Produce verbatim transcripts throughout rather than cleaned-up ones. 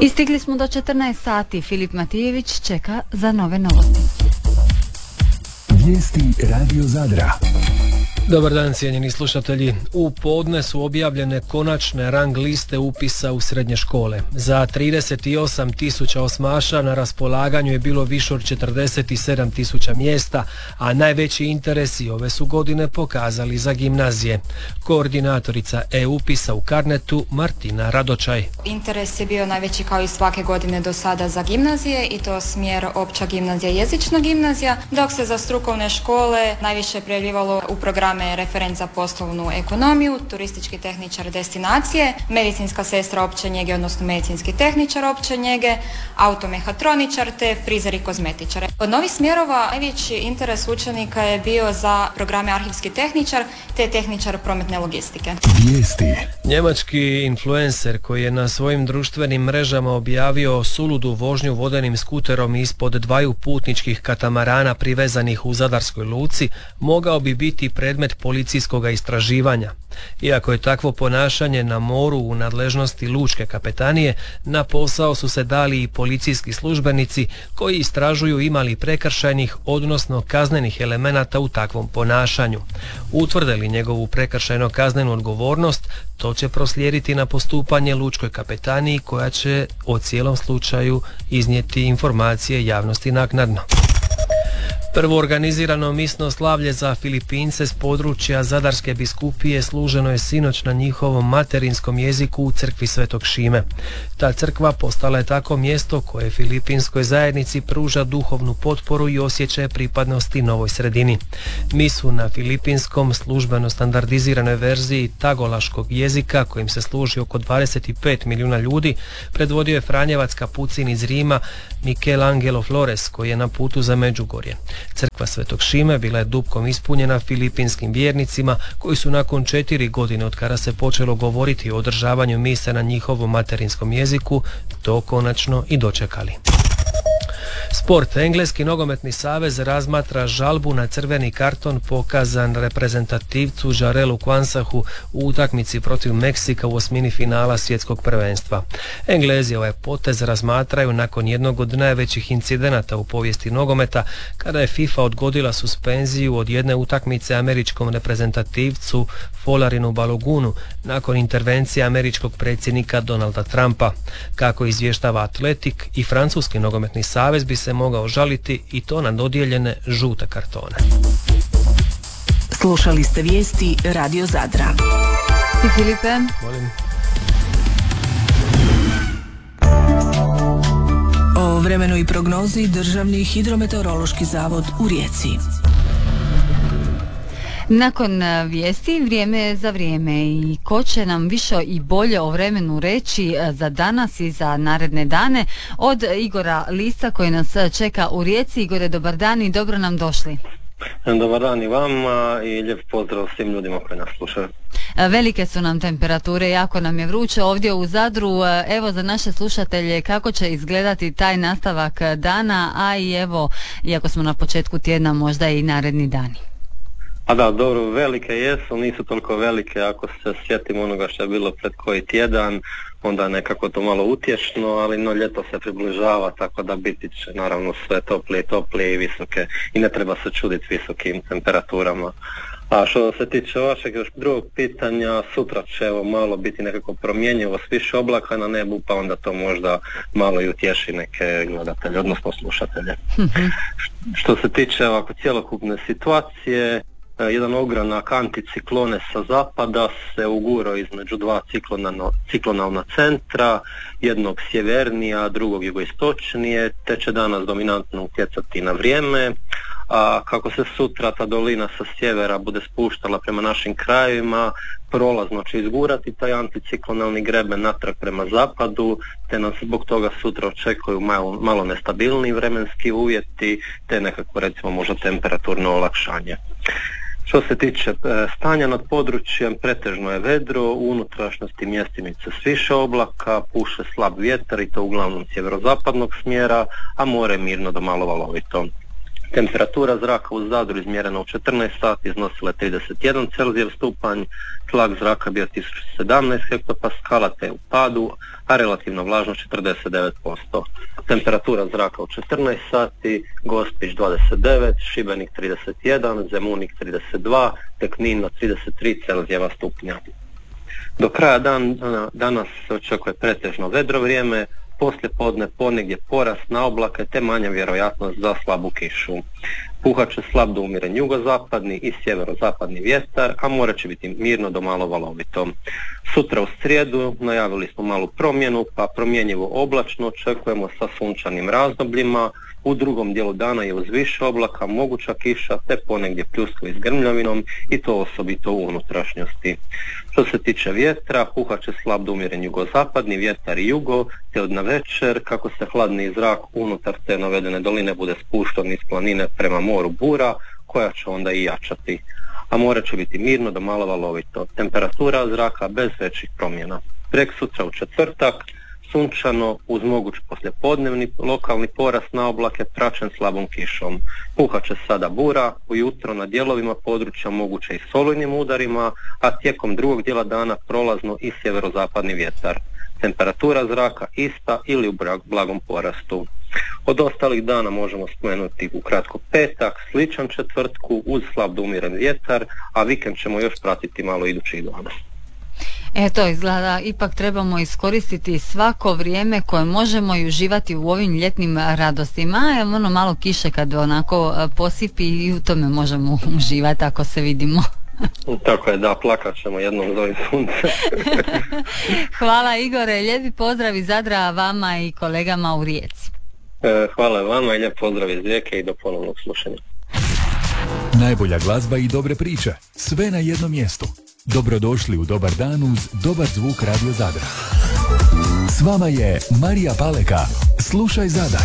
I stigli smo do četrnaest sati. Filip Matijević čeka za nove novosti. Vijesti Radio Zadra. Dobar dan, cijenjeni slušatelji. U podne su objavljene konačne rang liste upisa u srednje škole. Za trideset osam tisuća osmaša na raspolaganju je bilo više od četrdeset sedam tisuća mjesta, a najveći interesi ove su godine pokazali za gimnazije. Koordinatorica e-upisa u Karnetu Martina Radočaj. Interes je bio najveći kao i svake godine do sada za gimnazije i to smjer opća gimnazija, jezična gimnazija, dok se za strukovne škole najviše prijavljivalo u programu referent za poslovnu ekonomiju, turistički tehničar destinacije, medicinska sestra opće njege, odnosno medicinski tehničar opće njege, automehatroničar te frizer i kozmetičar. Od novih smjerova najveći interes učenika je bio za programe arhivski tehničar te tehničar prometne logistike. Vijesti. Njemački influencer koji je na svojim društvenim mrežama objavio suludu vožnju vodenim skuterom ispod dvaju putničkih katamarana privezanih u Zadarskoj luci mogao bi biti predmet policijskog istraživanja. Iako je takvo ponašanje na moru u nadležnosti lučke kapetanije, na posao su se dali i policijski službenici koji istražuju imali prekršajnih, odnosno kaznenih elemenata u takvom ponašanju. Utvrde li njegovu prekršajno kaznenu odgovornost, to će proslijediti na postupanje lučkoj kapetaniji koja će o cijelom slučaju iznijeti informacije javnosti naknadno. Prvo organizirano misno slavlje za Filipince s područja Zadarske biskupije služeno je sinoć na njihovom materinskom jeziku u crkvi Svetog Šime. Ta crkva postala je tako mjesto koje filipinskoj zajednici pruža duhovnu potporu i osjećaj pripadnosti novoj sredini. Misu na filipinskom službeno standardiziranoj verziji tagolaškog jezika kojim se služi oko dvadeset pet milijuna ljudi predvodio je Franjevac Kapucin iz Rima Michelangelo Flores koji je na putu za Međugorje. Crkva Svetog Šime bila je dubkom ispunjena filipinskim vjernicima koji su nakon četiri godine od kada se počelo govoriti o održavanju mise na njihovom materinskom jeziku to konačno i dočekali. Sport. Engleski nogometni savez razmatra žalbu na crveni karton pokazan reprezentativcu Jarelu Kwansahu u utakmici protiv Meksika u osmini finala svjetskog prvenstva. Englezi ovaj potez razmatraju nakon jednog od najvećih incidenata u povijesti nogometa kada je FIFA odgodila suspenziju od jedne utakmice američkom reprezentativcu Folarinu Balogunu nakon intervencije američkog predsjednika Donalda Trumpa. Kako izvještava Atletic, i francuski nogometni savez bi se mogao žaliti i to na dodijeljene žute kartone. Slušali ste vijesti Radio Zadra. I Filipe? Molim. O vremenu i prognozi Državni hidrometeorološki zavod u Rijeci. Nakon vijesti, vrijeme je za vrijeme i ko će nam više i bolje o vremenu reći za danas i za naredne dane od Igora Lisa koji nas čeka u Rijeci. Igore, dobar dan i dobro nam došli. Dobar dan i vama i lijep pozdrav svim ljudima koji nas slušaju. Velike su nam temperature, jako nam je vruće ovdje u Zadru. Evo za naše slušatelje kako će izgledati taj nastavak dana, a i evo, iako smo na početku tjedna, možda i naredni dani. A da, dobro, velike jesu, nisu toliko velike ako se sjetimo onoga što je bilo pred koji tjedan, onda nekako to malo utješno, ali no ljeto se približava, tako da biti će naravno sve toplije i toplije i visoke i ne treba se čuditi visokim temperaturama. A što se tiče vašeg još drugog pitanja, sutra će evo malo biti nekako promjenjivo s više oblaka na nebu, pa onda to možda malo i utješi neke gledatelje, odnosno slušatelje. Što se tiče ovako cjelokupne situacije, jedan ogranak anticiklone sa zapada se ugurao između dva ciklonalna, ciklonalna centra, jednog sjevernija, drugog jugoistočnije, te će danas dominantno utjecati na vrijeme. A kako se sutra ta dolina sa sjevera bude spuštala prema našim krajevima, prolazno će izgurati taj anticiklonalni greben natrag prema zapadu, te nas zbog toga sutra očekuju malo, malo nestabilniji vremenski uvjeti, te nekako recimo možda temperaturno olakšanje. Što se tiče e, stanja nad područjem, pretežno je vedro, u unutrašnjosti mjestimice s više oblaka, puše slab vjetar i to uglavnom sjeverozapadnog smjera, a more mirno do malo valovito. Temperatura zraka u Zadru izmjerena u četrnaest sati iznosila je trideset jedan Celzijev stupanj, tlak zraka bio tisuću sedamnaest hektopaskala te u padu, a relativna vlažnost četrdeset devet posto. Temperatura zraka u četrnaest sati, Gospić dvadeset devet, Šibenik trideset jedan, Zemunik trideset dva, te Knin na trideset tri Celzijeva stupnja. Do kraja dan, danas se očekuje pretežno vedro vrijeme, poslije podne ponegdje porast na oblake te manja vjerojatnost za slabu kišu. Puhat će slab do umjeren jugozapadni i sjeverozapadni vjetar, a more će biti mirno do malo valovito. Sutra u srijedu najavili smo malu promjenu, pa promjenjivo oblačno očekujemo sa sunčanim razdobljima. U drugom dijelu dana je uz više oblaka moguća kiša te ponegdje pljuskovi s grmljavinom i to osobito u unutrašnjosti. Što se tiče vjetra, puhat će slab do umjeren jugozapadni vjetar i jugo, te od navečer kako se hladni zrak unutar te navedene doline bude spušten iz planine prema moru bura, koja će onda i jačati. A more će biti mirno do malo valovito. Temperatura zraka bez većih promjena. Preksutra u četvrtak sunčano uz moguć poslijepodnevni lokalni porast na oblake praćen slabom kišom. Puhat će sada bura, ujutro na dijelovima područja moguće i s olujnim udarima, a tijekom drugog dijela dana prolazno i sjeverozapadni vjetar. Temperatura zraka ista ili u blagom porastu. Od ostalih dana možemo spomenuti ukratko petak, sličan četvrtku uz slab do umjeren vjetar, a vikend ćemo još pratiti malo idućih dana. Eto, izgleda, ipak trebamo iskoristiti svako vrijeme koje možemo i uživati u ovim ljetnim radostima. Evo ono malo kiše kad onako posipi i u tome možemo uživati ako se vidimo. Tako je, da, plakat ćemo jednom za ovim suncem. Hvala Igore, lijepi pozdrav iz Zadra vama i kolegama u Rijeci. Hvala vama i lijep pozdrav iz Rijeke i do ponovnog slušanja. Najbolja glazba i dobre priče, sve na jednom mjestu. Dobrodošli u Dobar dan uz Dobar zvuk Radio Zadra. S vama je Marija Paleka. Slušaj Zadar.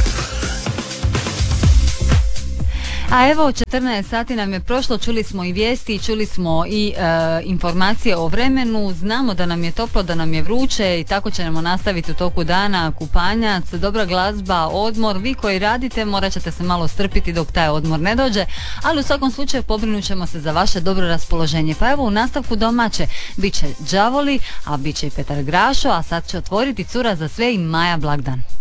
A evo, četrnaest sati nam je prošlo, čuli smo i vijesti, čuli smo i e, informacije o vremenu, znamo da nam je toplo, da nam je vruće i tako ćemo nastaviti u toku dana, kupanjac, dobra glazba, odmor. Vi koji radite morat ćete se malo strpiti dok taj odmor ne dođe, ali u svakom slučaju pobrinut ćemo se za vaše dobro raspoloženje. Pa evo, u nastavku domaće bit će Đavoli, a bit će i Petar Grašo, a sad će otvoriti cura za sve i Maja Blagdan.